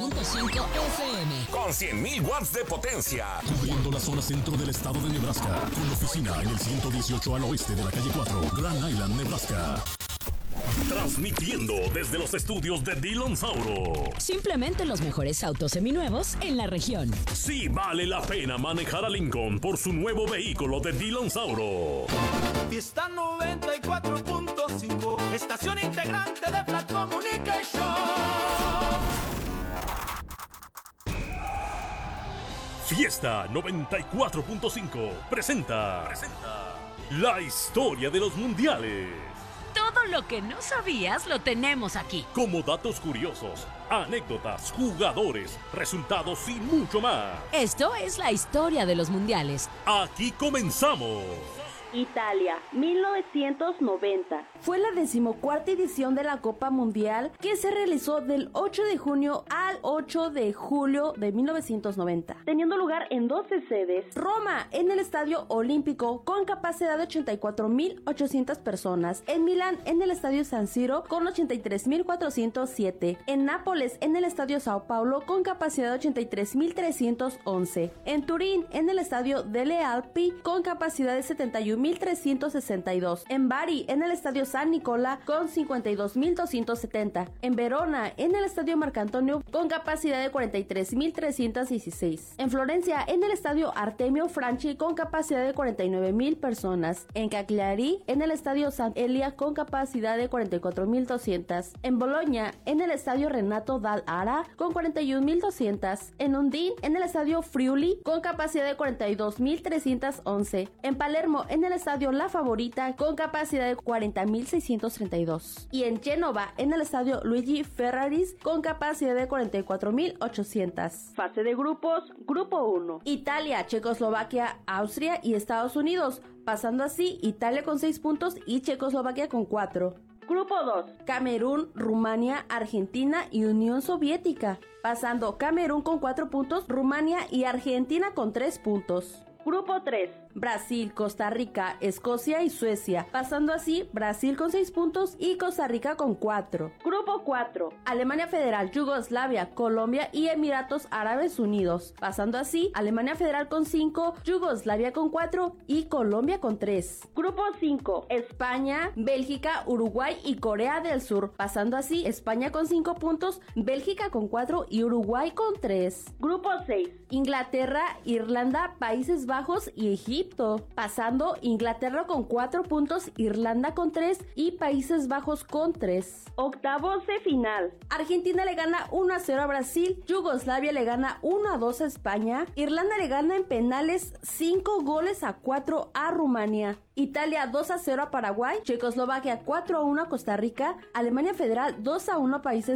FM. Con 100.000 watts de potencia. Cubriendo la zona centro del estado de Nebraska. Con oficina en el 118 al oeste de la calle 4, Grand Island, Nebraska. Transmitiendo desde los estudios de Dillon Sauro. Simplemente los mejores autos seminuevos en la región. Sí vale la pena manejar a Lincoln por su nuevo vehículo de Dillon Sauro. Fiesta 94.5, estación integrante de Flat Communication. Fiesta 94.5 presenta la historia de los mundiales. Todo lo que no sabías lo tenemos aquí. Como datos curiosos, anécdotas, jugadores, resultados y mucho más. Esto es la historia de los mundiales. Aquí comenzamos. Italia, 1990. Fue la 14ª edición de la Copa Mundial que se realizó del 8 de junio al 8 de julio de 1990, teniendo lugar en 12 sedes. Roma, en el Estadio Olímpico, con capacidad de 84.800 personas. En Milán, en el Estadio San Siro, con 83.407. En Nápoles, en el Estadio Sao Paulo, con capacidad de 83.311. En Turín, en el Estadio Delle Alpi, con capacidad de 71.362. En Bari, en el Estadio San Nicola, con 52.270. En Verona, en el Estadio Marcantonio, con capacidad de 43.316. En Florencia, en el Estadio Artemio Franchi, con capacidad de 49.000 personas. En Cagliari, en el Estadio San Elia, con capacidad de 44.200. En Boloña, en el Estadio Renato Dal Ara, con 41.200. En Undine, en el Estadio Friuli, con capacidad de 42.311. En Palermo, en el Estadio La Favorita, con capacidad de 40.632. Y en Génova, en el Estadio Luigi Ferraris, con capacidad de 44.800. Fase de grupos, Grupo 1. Italia, Checoslovaquia, Austria y Estados Unidos, pasando así Italia con 6 puntos y Checoslovaquia con 4. Grupo 2. Camerún, Rumania, Argentina y Unión Soviética, pasando Camerún con 4 puntos, Rumania y Argentina con 3 puntos. Grupo 3. Brasil, Costa Rica, Escocia y Suecia, pasando así Brasil con 6 puntos y Costa Rica con 4. Grupo 4. Alemania Federal, Yugoslavia, Colombia y Emiratos Árabes Unidos, pasando así Alemania Federal con 5, Yugoslavia con 4 y Colombia con 3. Grupo 5. España, Bélgica, Uruguay y Corea del Sur, pasando así España con 5 puntos, Bélgica con 4 y Uruguay con 3. Grupo 6. Inglaterra, Irlanda, Países Bajos y Egipto, pasando Inglaterra con 4 puntos, Irlanda con 3 y Países Bajos con 3. Octavos de final. Argentina le gana 1-0 a Brasil, Yugoslavia le gana 1-2 a España, Irlanda le gana en penales 5-4 a Rumania, Italia 2-0 a Paraguay, Checoslovaquia 4-1 a Costa Rica, Alemania Federal 2-1 a Países